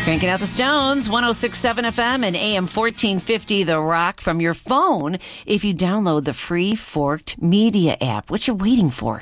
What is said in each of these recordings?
Cranking out the Stones, 106.7 FM and AM 1450 The Rock from your phone if you download the free Forked Media app. What you waiting for?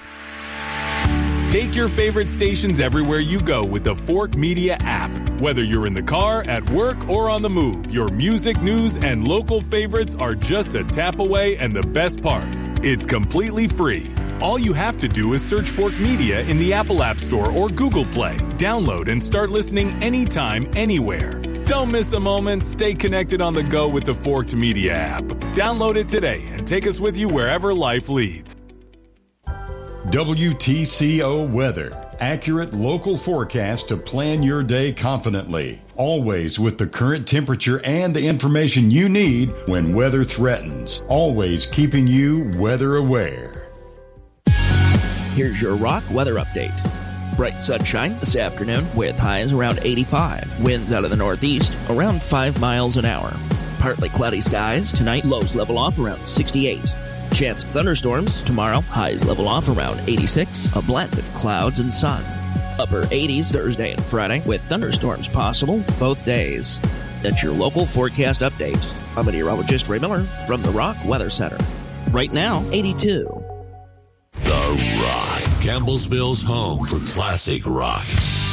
Take your favorite stations everywhere you go with the Fork Media app. Whether you're in the car, at work, or on the move, your music, news, and local favorites are just a tap away, and the best part, it's completely free. All you have to do is search Fork Media in the Apple App Store or Google Play. Download and start listening anytime, anywhere. Don't miss a moment. Stay connected on the go with the Forked Media app. Download it today and take us with you wherever life leads. WTCO Weather. Accurate local forecast to plan your day confidently. Always with the current temperature and the information you need when weather threatens. Always keeping you weather aware. Here's your Rock weather update. Bright sunshine this afternoon with highs around 85. Winds out of the northeast around 5 miles an hour. Partly cloudy skies. Tonight, lows level off around 68. Chance of thunderstorms tomorrow. Highs level off around 86. A blend of clouds and sun. Upper 80s Thursday and Friday with thunderstorms possible both days. That's your local forecast update. I'm meteorologist Ray Miller from the Rock Weather Center. Right now, 82. The Rock, Campbellsville's home for classic rock.